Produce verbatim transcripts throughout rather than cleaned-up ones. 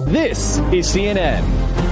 This is C N N.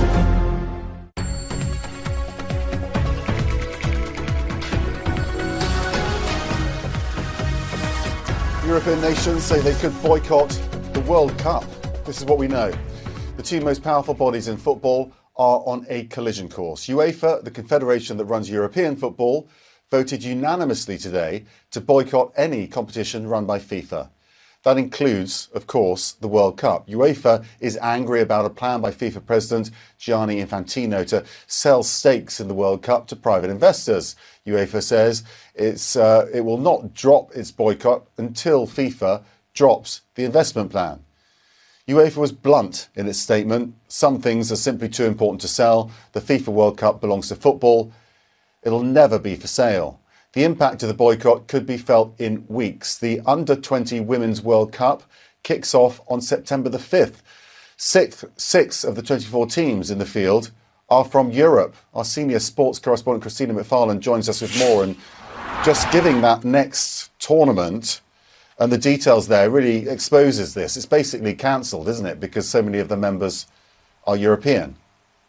European nations say they could boycott the World Cup. This is what we know. The two most powerful bodies in football are on a collision course. UEFA, the confederation that runs European football, voted unanimously today to boycott any competition run by FIFA. That includes, of course, the World Cup. UEFA is angry about a plan by FIFA President Gianni Infantino to sell stakes in the World Cup to private investors. UEFA says it's, uh, it will not drop its boycott until FIFA drops the investment plan. UEFA was blunt in its statement. Some things are simply too important to sell. The FIFA World Cup belongs to football. It'll never be for sale. The impact of the boycott could be felt in weeks. The under twenty Women's World Cup kicks off on September the fifth. Six, six of the twenty-four teams in the field are from Europe. Our senior sports correspondent Christina McFarlane joins us with more. And just giving that next tournament and the details there really exposes this. It's basically cancelled, isn't it? Because so many of the members are European.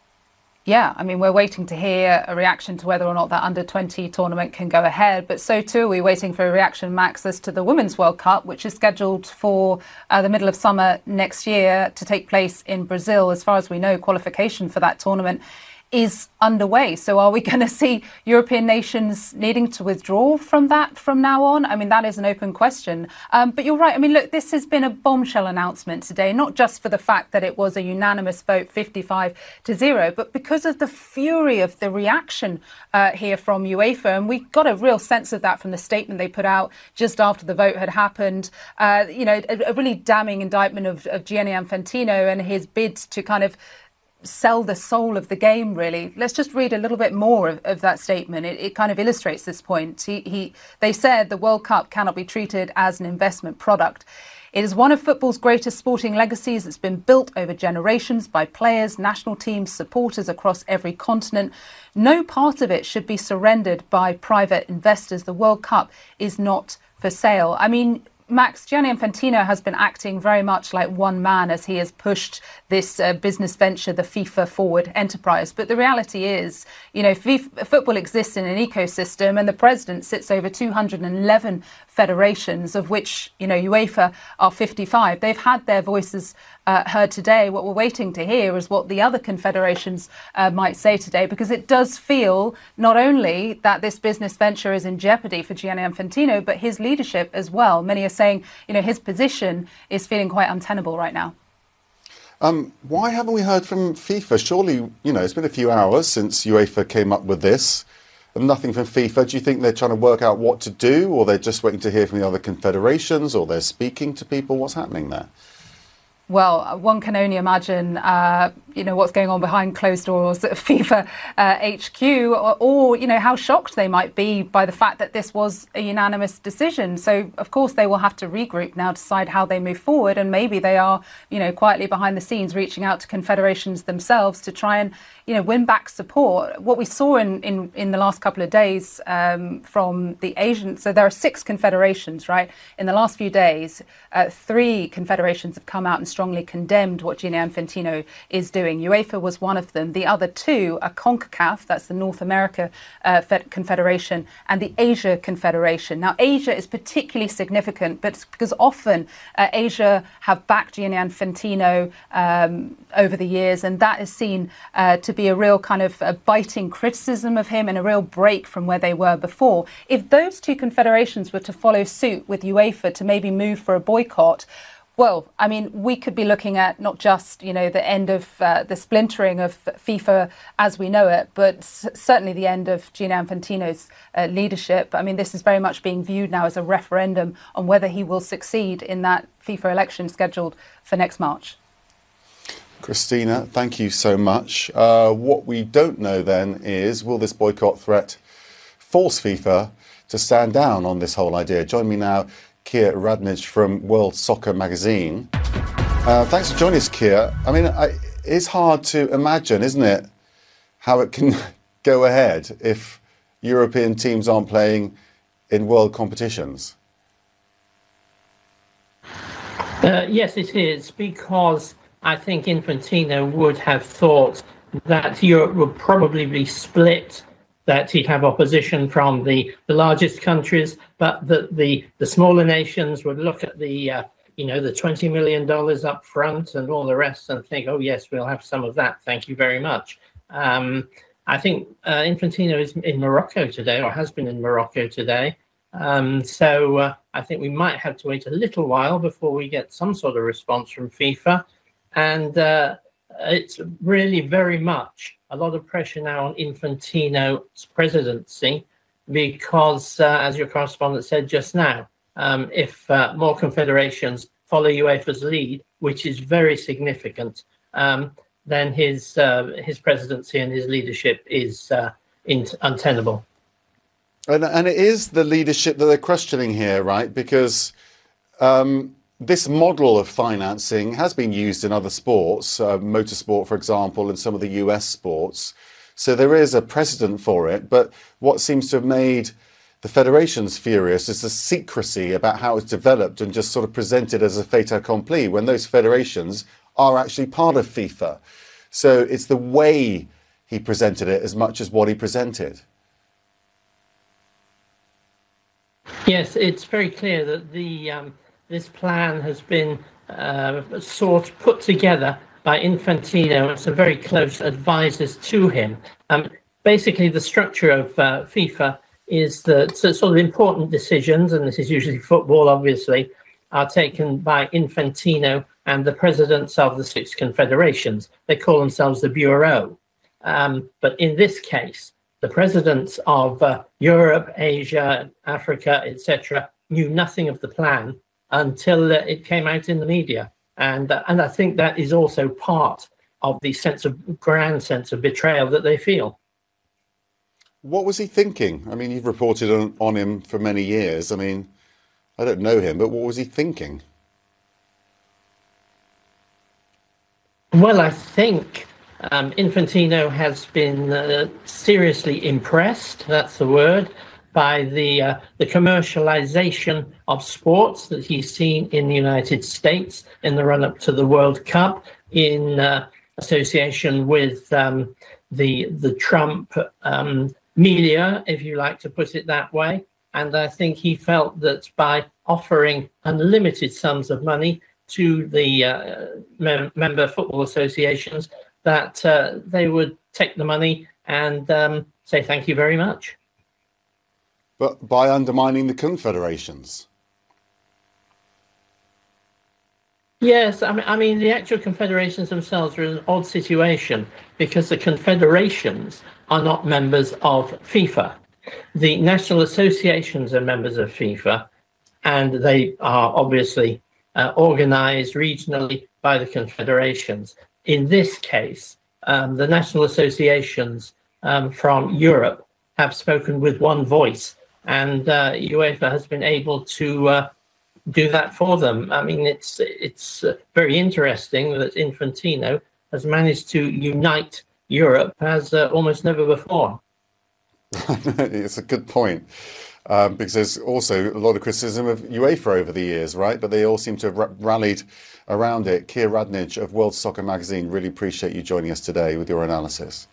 Yeah, I mean, we're waiting to hear a reaction to whether or not that under twenty tournament can go ahead. But so too are we waiting for a reaction, Max, as to the Women's World Cup, which is scheduled for uh, the middle of summer next year to take place in Brazil. As far as we know, qualification for that tournament is underway. So are we going to see European nations needing to withdraw from that from now on? I mean, that is an open question. Um, but you're right. I mean, look, this has been a bombshell announcement today, not just for the fact that it was a unanimous vote, fifty-five to zero, but because of the fury of the reaction uh, here from UEFA. And we got a real sense of that from the statement they put out just after the vote had happened. Uh, you know, a, a really damning indictment of, of Gianni Infantino and his bid to kind of sell the soul of the game, really. Let's just read a little bit more of, of that statement. It, it kind of illustrates this point. He, he, they said the World Cup cannot be treated as an investment product. It is one of football's greatest sporting legacies. It's been built over generations by players, national teams, supporters across every continent. No part of it should be surrendered by private investors. The World Cup is not for sale. I mean, Max, Gianni Infantino has been acting very much like one man as he has pushed this uh, business venture, the FIFA Forward enterprise. But the reality is, you know, FIFA, football exists in an ecosystem, and the president sits over two hundred eleven federations, of which, you know, UEFA are fifty-five. They've had their voices uh, heard today. What we're waiting to hear is what the other confederations uh, might say today, because it does feel not only that this business venture is in jeopardy for Gianni Infantino, but his leadership as well. Many are saying, you know, his position is feeling quite untenable right now. Um, why haven't we heard from FIFA? Surely, you know, it's been a few hours since UEFA came up with this and nothing from FIFA. Do you think they're trying to work out what to do, or they're just waiting to hear from the other confederations, or they're speaking to people? What's happening there? Well, one can only imagine, uh, you know, what's going on behind closed doors at FIFA uh, H Q, or, or, you know, how shocked they might be by the fact that this was a unanimous decision. So, of course, they will have to regroup now, decide how they move forward. And maybe they are, you know, quietly behind the scenes reaching out to confederations themselves to try and, you know, win back support. What we saw in, in, in the last couple of days um, from the Asian, so there are six confederations, right? In the last few days, uh, three confederations have come out and strongly condemned what Gianni Infantino is doing. UEFA was one of them. The other two are CONCACAF, that's the North America uh, Confederation, and the Asia Confederation. Now, Asia is particularly significant, but because often uh, Asia have backed Gianni Infantino um, over the years, and that is seen uh, to be a real kind of a biting criticism of him and a real break from where they were before. If those two confederations were to follow suit with UEFA to maybe move for a boycott, well, I mean, we could be looking at not just, you know, the end of uh, the splintering of FIFA as we know it, but s- certainly the end of Gianni Infantino's uh, leadership. I mean, this is very much being viewed now as a referendum on whether he will succeed in that FIFA election scheduled for next March. Christina, thank you so much. Uh, what we don't know then is, will this boycott threat force FIFA to stand down on this whole idea? Join me now, Keir Radnich from World Soccer Magazine. Uh, thanks for joining us, Keir. I mean, I, it's hard to imagine, isn't it, how it can go ahead if European teams aren't playing in world competitions. Uh, yes, it is, because I think Infantino would have thought that Europe would probably be split, that he'd have opposition from the, the largest countries, but that the, the smaller nations would look at the, uh, you know, the twenty million dollars up front and all the rest and think, oh, yes, we'll have some of that. Thank you very much. Um, I think uh, Infantino is in Morocco today, or has been in Morocco today. Um, so uh, I think we might have to wait a little while before we get some sort of response from FIFA. And uh, it's really very much a lot of pressure now on Infantino's presidency, because, uh, as your correspondent said just now, um, if uh, more confederations follow UEFA's lead, which is very significant, um, then his uh, his presidency and his leadership is uh, in- untenable. And, and it is the leadership that they're questioning here, right? Because um, this model of financing has been used in other sports, uh, motorsport, for example, and some of the U S sports. So there is a precedent for it. But what seems to have made the federations furious is the secrecy about how it's developed and just sort of presented as a fait accompli when those federations are actually part of FIFA. So it's the way he presented it as much as what he presented. Yes, it's very clear that the um, this plan has been uh, sort put together by Infantino and some very close advisors to him. Um, basically, the structure of uh, FIFA is that so sort of important decisions, and this is usually football, obviously, are taken by Infantino and the presidents of the six confederations. They call themselves the Bureau. Um, but in this case, the presidents of uh, Europe, Asia, Africa, et cetera, knew nothing of the plan until uh, it came out in the media. And, uh, and I think that is also part of the sense of grand sense of betrayal that they feel. What was he thinking? I mean, you've reported on, on him for many years. I mean, I don't know him, but what was he thinking? Well, I think Um, Infantino has been uh, seriously impressed, that's the word, by the uh, the commercialization of sports that he's seen in the United States in the run-up to the World Cup, in uh, association with um, the the Trump um, media, if you like to put it that way. And I think he felt that by offering unlimited sums of money to the uh, mem- member football associations, that uh, they would take the money and um, say thank you very much. But by undermining the confederations? Yes, I mean, I mean the actual confederations themselves are in an odd situation because the confederations are not members of FIFA. The national associations are members of FIFA, and they are obviously uh, organized regionally by the confederations. In this case, um, the national associations um, from Europe have spoken with one voice, and uh, UEFA has been able to uh, do that for them. I mean, it's it's uh, very interesting that Infantino has managed to unite Europe as uh, almost never before. It's a good point, um, because there's also a lot of criticism of UEFA over the years, right? But they all seem to have r- rallied around it. Keir Radnich of World Soccer Magazine, really appreciate you joining us today with your analysis.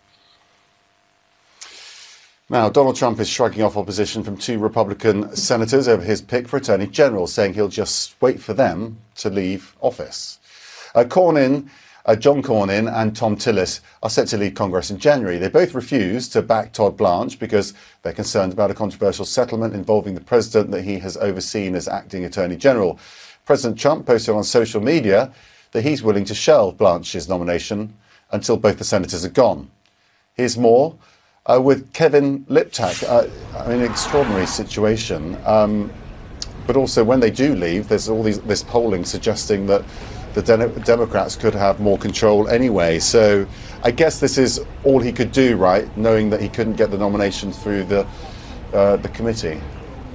Now, Donald Trump is shrugging off opposition from two Republican senators over his pick for Attorney General, saying he'll just wait for them to leave office. Uh, Cornyn, uh, John Cornyn and Tom Tillis are set to leave Congress in January. They both refused to back Todd Blanche because they're concerned about a controversial settlement involving the president that he has overseen as acting Attorney General. President Trump posted on social media that he's willing to shelve Blanche's nomination until both the senators are gone. Here's more uh, with Kevin Liptak. Uh, I mean, an extraordinary situation. Um, but also, when they do leave, there's all these, this polling suggesting that the De- Democrats could have more control anyway. So I guess this is all he could do, right? Knowing that he couldn't get the nomination through the uh, the committee.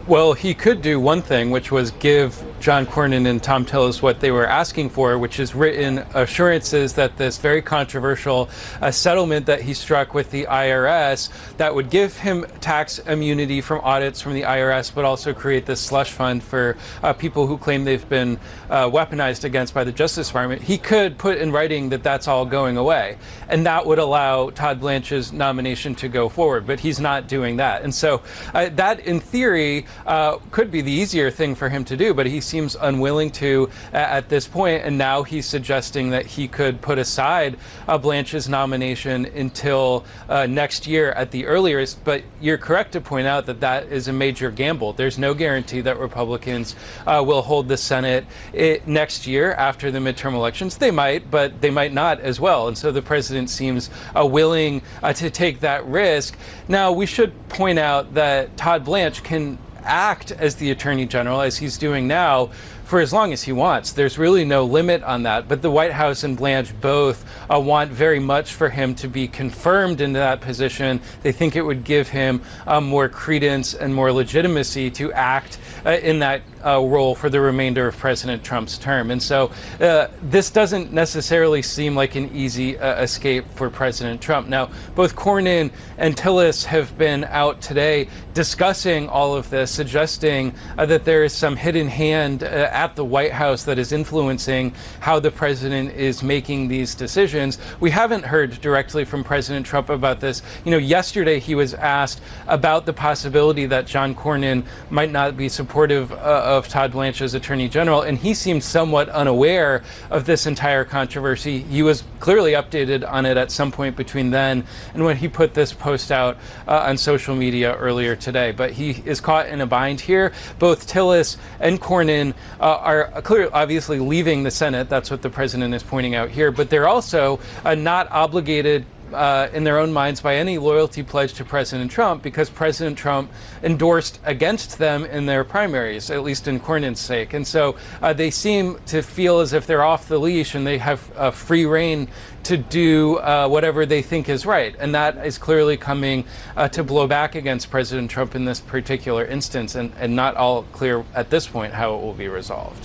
Well, he could do one thing, which was give John Cornyn and Thom Tillis what they were asking for, which is written assurances that this very controversial uh, settlement that he struck with the I R S that would give him tax immunity from audits from the I R S, but also create this slush fund for uh, people who claim they've been uh, weaponized against by the Justice Department. He could put in writing that that's all going away, and that would allow Todd Blanche's nomination to go forward, but he's not doing that. And so uh, that, in theory, uh, could be the easier thing for him to do, but he seems unwilling to uh, at this point, and now he's suggesting that he could put aside uh, Blanche's nomination until uh, next year at the earliest. But you're correct to point out that that is a major gamble. There's no guarantee that Republicans uh, will hold the Senate it, next year after the midterm elections. They might, but they might not as well. And so the president seems uh, willing uh, to take that risk. Now, we should point out that Todd Blanche can act as the Attorney General, as he's doing now, for as long as he wants. There's really no limit on that. But the White House and Blanche both uh, want very much for him to be confirmed into that position. They think it would give him uh, more credence and more legitimacy to act uh, in that uh, role for the remainder of President Trump's term. And so uh, this doesn't necessarily seem like an easy uh, escape for President Trump. Now, both Cornyn and Tillis have been out today discussing all of this, suggesting uh, that there is some hidden hand uh, at the White House that is influencing how the president is making these decisions. We haven't heard directly from President Trump about this. You know, yesterday he was asked about the possibility that John Cornyn might not be supportive uh, of Todd Blanche as Attorney General, and he seemed somewhat unaware of this entire controversy. He was clearly updated on it at some point between then and when he put this post out uh, on social media earlier today. But he is caught in a bind here. Both Tillis and Cornyn uh, are clearly, obviously, leaving the Senate. That's what the president is pointing out here. But they're also uh, not obligated Uh, in their own minds by any loyalty pledge to President Trump, because President Trump endorsed against them in their primaries, at least in Cornyn's sake. And so uh, they seem to feel as if they're off the leash and they have uh, free reign to do uh, whatever they think is right. And that is clearly coming uh, to blow back against President Trump in this particular instance, and, and not all clear at this point how it will be resolved.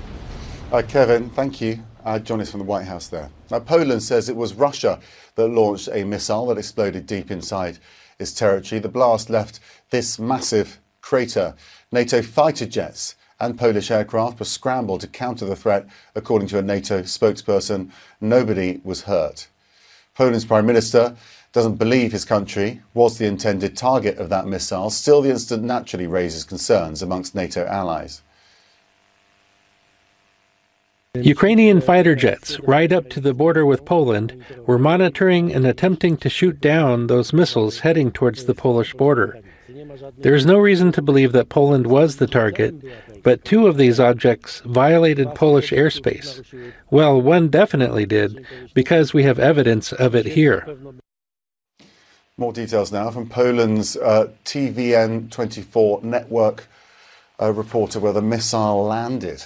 Uh, Kevin, thank you. Uh, joining us from the White House there. Now, Poland says it was Russia that launched a missile that exploded deep inside its territory. The blast left this massive crater. NATO fighter jets and Polish aircraft were scrambled to counter the threat. According to a NATO spokesperson, nobody was hurt. Poland's Prime Minister doesn't believe his country was the intended target of that missile. Still, the incident naturally raises concerns amongst NATO allies. Ukrainian fighter jets, right up to the border with Poland, were monitoring and attempting to shoot down those missiles heading towards the Polish border. There is no reason to believe that Poland was the target, but two of these objects violated Polish airspace. Well, one definitely did, because we have evidence of it here. More details now from Poland's uh, T V N twenty-four network uh, reporter where the missile landed.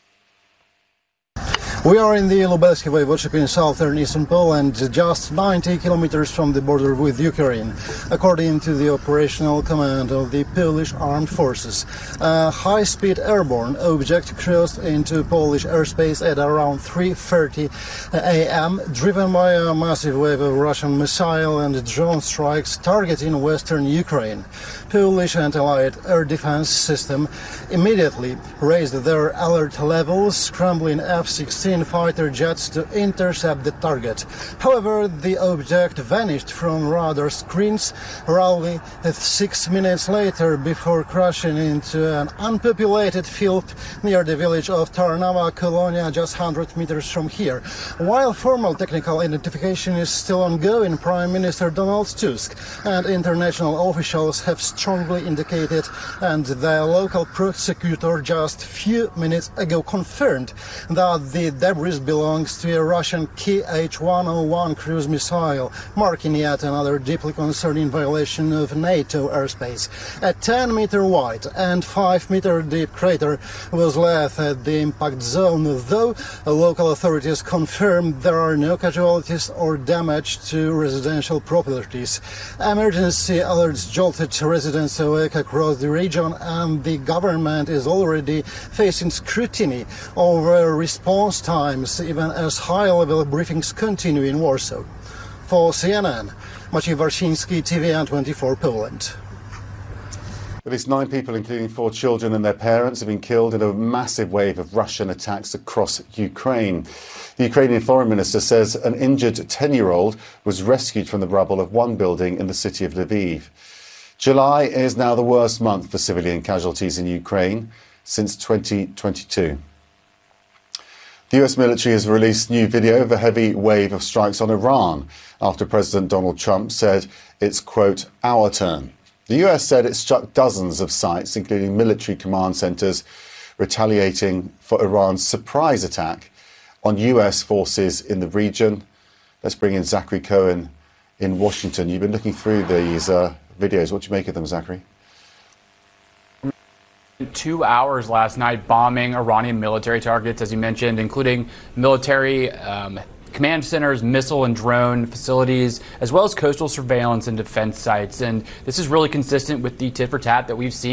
We are in the Lubelski Voivodeship in southern eastern Poland, just ninety kilometers from the border with Ukraine. According to the operational command of the Polish Armed Forces, a high-speed airborne object crossed into Polish airspace at around three thirty a m, driven by a massive wave of Russian missile and drone strikes targeting western Ukraine. Polish and Allied air defense system immediately raised their alert levels, scrambling F sixteen fighter jets to intercept the target. However, the object vanished from radar screens roughly six minutes later before crashing into an unpopulated field near the village of Tarnowa Kolonia, just one hundred meters from here. While formal technical identification is still ongoing, Prime Minister Donald Tusk and international officials have strongly indicated, and the local prosecutor just a few minutes ago confirmed, that the debris belongs to a Russian K H one oh one cruise missile, marking yet another deeply concerning violation of NATO airspace. A ten meter wide and five meter deep crater was left at the impact zone, though local authorities confirmed there are no casualties or damage to residential properties. Emergency alerts jolted residents awake across the region, and the government is already facing scrutiny over response times, even as high-level briefings continue in Warsaw. For C N N, Maciej Warsiński, T V N twenty-four Poland. At least nine people, including four children and their parents, have been killed in a massive wave of Russian attacks across Ukraine. The Ukrainian foreign minister says an injured ten-year-old was rescued from the rubble of one building in the city of Lviv. July is now the worst month for civilian casualties in Ukraine since twenty twenty-two. The U S military has released new video of a heavy wave of strikes on Iran after President Donald Trump said it's, quote, our turn. The U S said it struck dozens of sites, including military command centres, retaliating for Iran's surprise attack on U S forces in the region. Let's bring in Zachary Cohen in Washington. You've been looking through these uh, videos. What do you make of them, Zachary? Two hours last night bombing Iranian military targets, as you mentioned, including military um, command centers, missile and drone facilities, as well as coastal surveillance and defense sites. And this is really consistent with the tit for tat that we've seen